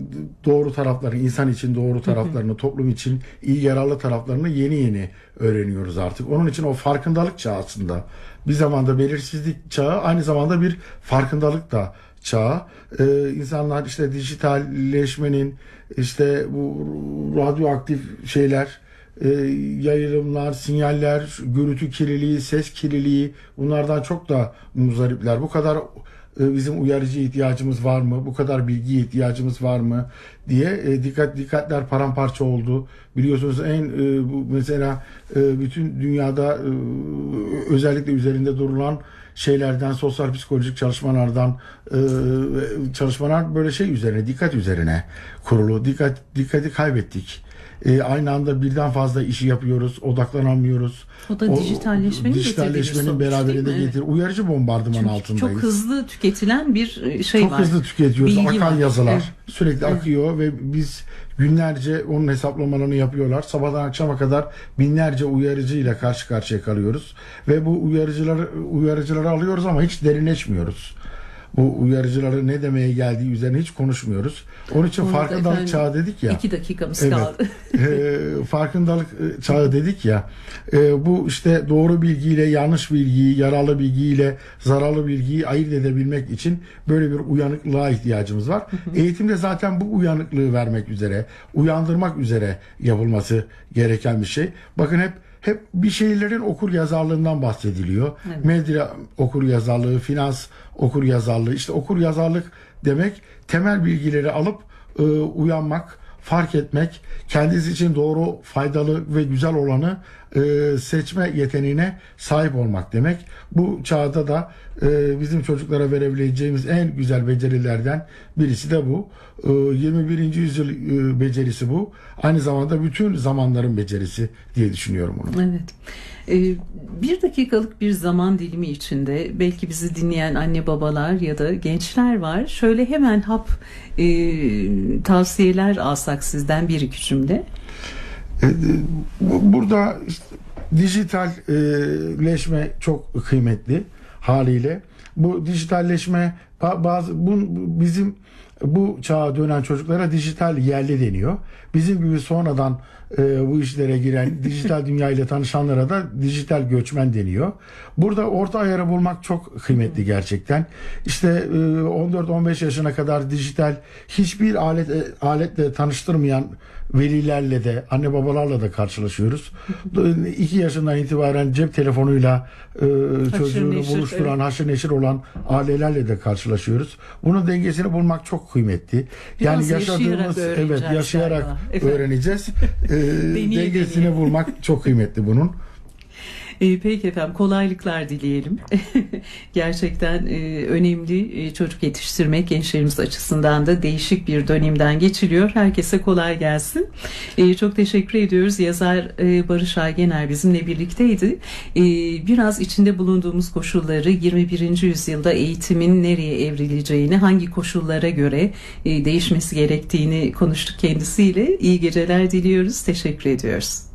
doğru tarafları, insan için doğru taraflarını, toplum için iyi yararlı taraflarını yeni yeni öğreniyoruz artık. Onun için o farkındalık çağı aslında. Bir zamanda belirsizlik çağı, aynı zamanda bir farkındalık da çağı. İnsanlar işte dijitalleşmenin, işte bu radyoaktif şeyler, yayılımlar, sinyaller, gürültü kirliliği, ses kirliliği, bunlardan çok da muzdaripler. Bu kadar bizim uyarıcı ihtiyacımız var mı? Bu kadar bilgiye ihtiyacımız var mı? Diye dikkatler paramparça oldu. Biliyorsunuz mesela bütün dünyada özellikle üzerinde durulan şeylerden, sosyal psikolojik çalışmalar böyle şey üzerine, dikkat üzerine kurulu. Dikkati kaybettik. Aynı anda birden fazla işi yapıyoruz, odaklanamıyoruz. O da dijitalleşmenin beraberinde getirir. Uyarıcı bombardıman altındayız. Çok hızlı tüketilen bir şey var. Çok hızlı tüketiyoruz. Bilgi Akan var. yazılar sürekli akıyor ve biz günlerce onun hesaplamalarını yapıyorlar. Sabahtan akşama kadar binlerce uyarıcıyla karşı karşıya kalıyoruz. Ve bu uyarıcıları alıyoruz ama hiç derinleşmiyoruz. Bu uyarıcıları ne demeye geldiği üzerine hiç konuşmuyoruz. Onun için farkındalık çağı dedik ya. 2 dakikamız kaldı. Farkındalık çağı dedik ya. Bu işte doğru bilgiyle yanlış bilgiyi, yararlı bilgiyle zararlı bilgiyi ayırt edebilmek için böyle bir uyanıklığa ihtiyacımız var. Eğitimde zaten bu uyanıklığı vermek üzere, uyandırmak üzere yapılması gereken bir şey. Bakın hep bir şeylerin okur yazarlığından bahsediliyor. Evet. Medya okur yazarlığı, finans okur yazarlığı. İşte okur yazarlık demek temel bilgileri alıp uyanmak, fark etmek, kendisi için doğru, faydalı ve güzel olanı seçme yeteneğine sahip olmak demek. Bu çağda da bizim çocuklara verebileceğimiz en güzel becerilerden birisi de bu. 21. yüzyıl becerisi bu. Aynı zamanda bütün zamanların becerisi diye düşünüyorum bunu. Evet. 1 dakikalık bir zaman dilimi içinde belki bizi dinleyen anne babalar ya da gençler var. Şöyle hemen tavsiyeler alsak sizden 1-2 cümle. Burada işte, dijitalleşme çok kıymetli haliyle. Bu dijitalleşme bizim bu çağa dönen çocuklara dijital yerli deniyor. Bizim gibi sonradan bu işlere giren, dijital dünya ile tanışanlara da dijital göçmen deniyor. Burada orta ayarı bulmak çok kıymetli gerçekten. İşte 14-15 yaşına kadar dijital hiçbir aletle tanıştırmayan velilerle de, anne babalarla da karşılaşıyoruz. 2 yaşından itibaren cep telefonuyla çocuğunu buluşturan, haşır neşir olan ailelerle de karşılaşıyoruz. Bunun dengesini bulmak çok kıymetli. Biraz yaşayarak öğreneceğiz. Dengesini bulmak çok kıymetli bunun. Peki efendim, kolaylıklar dileyelim. Gerçekten önemli, çocuk yetiştirmek gençlerimiz açısından da değişik bir dönemden geçiliyor. Herkese kolay gelsin. Çok teşekkür ediyoruz. Yazar Barış Aygener bizimle birlikteydi. Biraz içinde bulunduğumuz koşulları, 21. yüzyılda eğitimin nereye evrileceğini, hangi koşullara göre değişmesi gerektiğini konuştuk kendisiyle. İyi geceler diliyoruz. Teşekkür ediyoruz.